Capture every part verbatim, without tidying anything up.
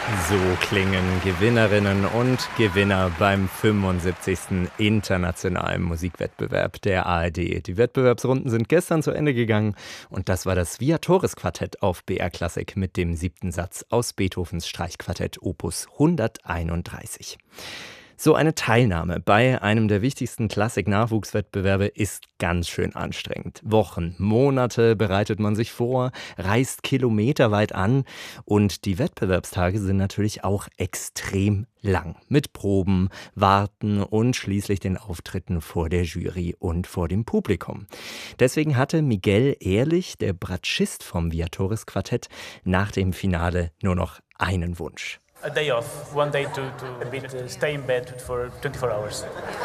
So klingen Gewinnerinnen und Gewinner beim fünfundsiebzigsten Internationalen Musikwettbewerb der A R D. Die Wettbewerbsrunden sind gestern zu Ende gegangen und das war das Viatoris-Quartett auf B R Classic mit dem siebten Satz aus Beethovens Streichquartett Opus hunderteinunddreißig. So eine Teilnahme bei einem der wichtigsten Klassik-Nachwuchswettbewerbe ist ganz schön anstrengend. Wochen, Monate bereitet man sich vor, reist kilometerweit an und die Wettbewerbstage sind natürlich auch extrem lang. Mit Proben, Warten und schließlich den Auftritten vor der Jury und vor dem Publikum. Deswegen hatte Miguel Ehrlich, der Bratschist vom Viatoris-Quartett, nach dem Finale nur noch einen Wunsch. A day off, one day to, to a bit, uh, stay in bed for twenty-four hours.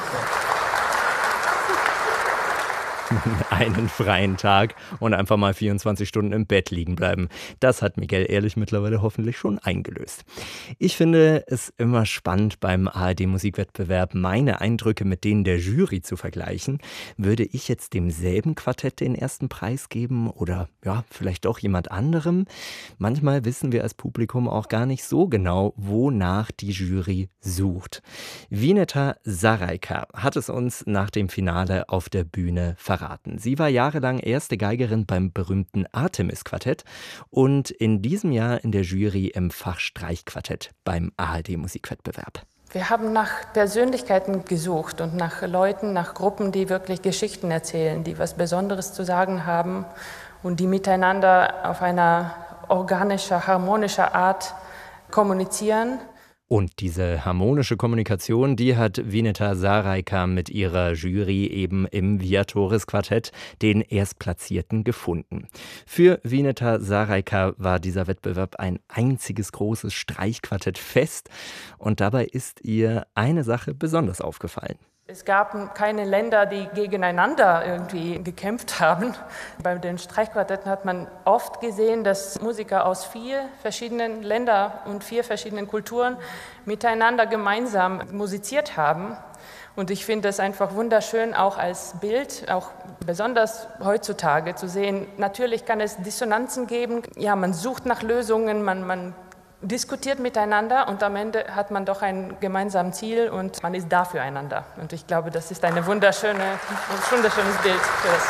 Einen freien Tag und einfach mal vierundzwanzig Stunden im Bett liegen bleiben. Das hat Miguel Ehrlich mittlerweile hoffentlich schon eingelöst. Ich finde es immer spannend, beim A R D-Musikwettbewerb meine Eindrücke mit denen der Jury zu vergleichen. Würde ich jetzt demselben Quartett den ersten Preis geben oder ja, vielleicht doch jemand anderem? Manchmal wissen wir als Publikum auch gar nicht so genau, wonach die Jury sucht. Vineta Sarajka hat es uns nach dem Finale auf der Bühne verraten. Sie war jahrelang erste Geigerin beim berühmten Artemis-Quartett und in diesem Jahr in der Jury im Fach Streichquartett beim A R D-Musikwettbewerb. Wir haben nach Persönlichkeiten gesucht und nach Leuten, nach Gruppen, die wirklich Geschichten erzählen, die was Besonderes zu sagen haben und die miteinander auf einer organischen, harmonischen Art kommunizieren. Und diese harmonische Kommunikation, die hat Vineta Sarajka mit ihrer Jury eben im Viatoris-Quartett, den Erstplatzierten, gefunden. Für Vineta Sarajka war dieser Wettbewerb ein einziges großes Streichquartettfest und dabei ist ihr eine Sache besonders aufgefallen. Es gab keine Länder, die gegeneinander irgendwie gekämpft haben. Bei den Streichquartetten hat man oft gesehen, dass Musiker aus vier verschiedenen Ländern und vier verschiedenen Kulturen miteinander gemeinsam musiziert haben. Und ich finde es einfach wunderschön, auch als Bild, auch besonders heutzutage zu sehen. Natürlich kann es Dissonanzen geben. Ja, man sucht nach Lösungen, man, man diskutiert miteinander und am Ende hat man doch ein gemeinsames Ziel und man ist da füreinander. Und ich glaube, das ist ein wunderschöne, wunderschönes Bild für das.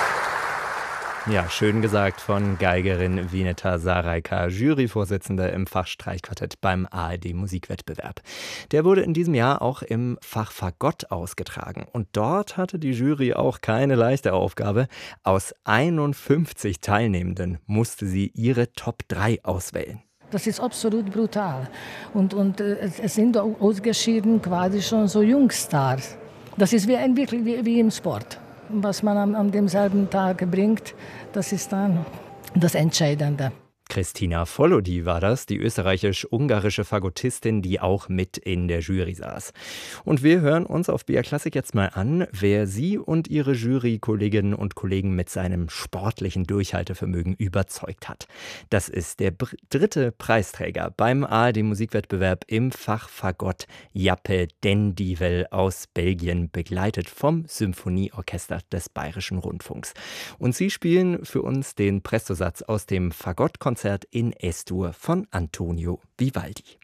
Ja, schön gesagt von Geigerin Vineta Sarajka, Juryvorsitzende im Fach Streichquartett beim A R D-Musikwettbewerb. Der wurde in diesem Jahr auch im Fach Fagott ausgetragen. Und dort hatte die Jury auch keine leichte Aufgabe. Aus einundfünfzig Teilnehmenden musste sie ihre Top drei auswählen. Das ist absolut brutal. Und, und äh, es sind ausgeschieden quasi schon so Jungstars. Das ist wie, ein, wirklich wie, wie im Sport. Was man an, an demselben Tag bringt, das ist dann das Entscheidende. Christina Follody war das, die österreichisch-ungarische Fagottistin, die auch mit in der Jury saß. Und wir hören uns auf B R Classic jetzt mal an, wer sie und ihre Jurykolleginnen und Kollegen mit seinem sportlichen Durchhaltevermögen überzeugt hat. Das ist der br- dritte Preisträger beim A R D-Musikwettbewerb im Fach Fagott, Jappe Dendivel aus Belgien, begleitet vom Symphonieorchester des Bayerischen Rundfunks. Und sie spielen für uns den Prestosatz aus dem Fagottkonzert in Es-Dur von Antonio Vivaldi.